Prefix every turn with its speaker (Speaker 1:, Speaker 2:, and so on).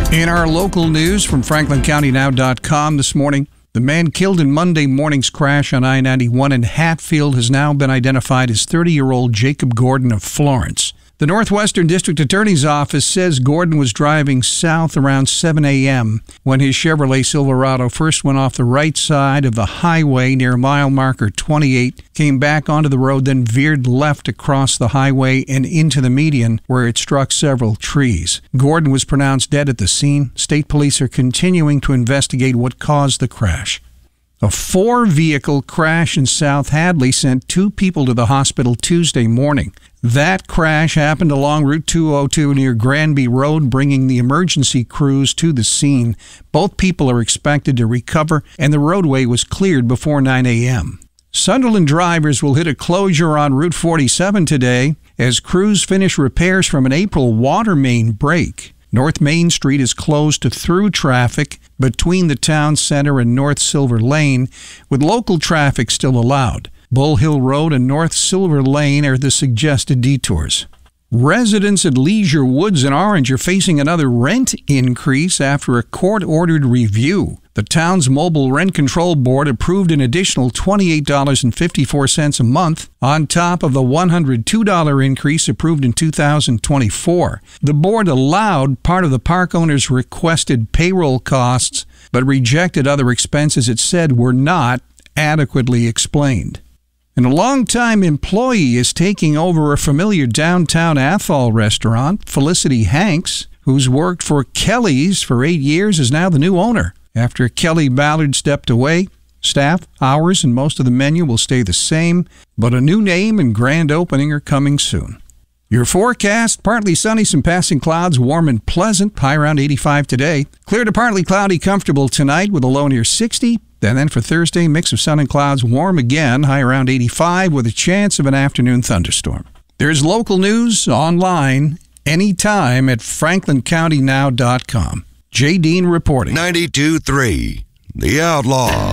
Speaker 1: In our local news from FranklinCountyNow.com this morning, the man killed in Monday morning's crash on I-91 in Hatfield has now been identified as 30-year-old Jacob Gordon of Florence. The Northwestern District Attorney's Office says Gordon was driving south around 7 a.m. when his Chevrolet Silverado first went off the right side of the highway near mile marker 28, came back onto the road, then veered left across the highway and into the median where it struck several trees. Gordon was pronounced dead at the scene. State police are continuing to investigate what caused the crash. A 4-vehicle crash in South Hadley sent 2 people to the hospital Tuesday morning. That crash happened along Route 202 near Granby Road, bringing the emergency crews to the scene. Both people are expected to recover, and the roadway was cleared before 9 a.m. Sunderland drivers will hit a closure on Route 47 today as crews finish repairs from an April water main break. North Main Street is closed to through traffic between the town center and North Silver Lane, with local traffic still allowed. Bull Hill Road and North Silver Lane are the suggested detours. Residents at Leisure Woods in Orange are facing another rent increase after a court-ordered review. The town's Mobile Rent Control Board approved an additional $28.54 a month on top of the $102 increase approved in 2024. The board allowed part of the park owner's requested payroll costs, but rejected other expenses it said were not adequately explained. And a longtime employee is taking over a familiar downtown Athol restaurant. Felicity Hanks, who's worked for Kelly's for 8 years, is now the new owner. After Kelly Ballard stepped away, staff, hours, and most of the menu will stay the same, but a new name and grand opening are coming soon. Your forecast, partly sunny, some passing clouds, warm and pleasant, high around 85 today. Clear to partly cloudy, comfortable tonight with a low near 60. And then for Thursday, mix of sun and clouds, warm again, high around 85 with a chance of an afternoon thunderstorm. There's local news online anytime at FranklinCountyNow.com. Jay Dean reporting.
Speaker 2: 92.3, The Outlaw.